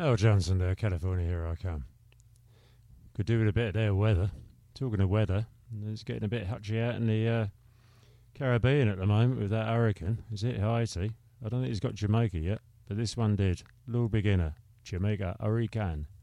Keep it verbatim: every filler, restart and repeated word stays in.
Al Johnson there, California, here I come. Could do with a bit of their weather. Talking of weather, it's getting a bit hutchy out in the uh, Caribbean at the moment with that hurricane. Is it Haiti? I don't think it's got Jamaica yet, but this one did. Little beginner, Jamaica Hurricane.